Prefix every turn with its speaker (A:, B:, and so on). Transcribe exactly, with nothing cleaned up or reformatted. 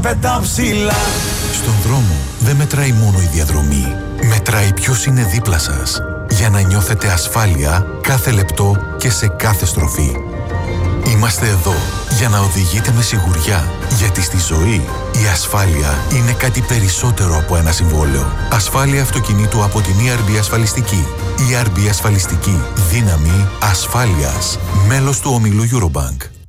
A: Πετάω ψηλά.
B: Στον δρόμο δεν μετράει μόνο η διαδρομή. Μετράει ποιος είναι δίπλα σας, για να νιώθετε ασφάλεια κάθε λεπτό και σε κάθε στροφή. Είμαστε εδώ για να οδηγείτε με σιγουριά, γιατί στη ζωή η ασφάλεια είναι κάτι περισσότερο από ένα συμβόλαιο. Ασφάλεια αυτοκινήτου από την ι αρ μπι Ασφαλιστική. ι αρ μπι Ασφαλιστική. Δύναμη ασφάλειας. Μέλος του ομίλου Eurobank.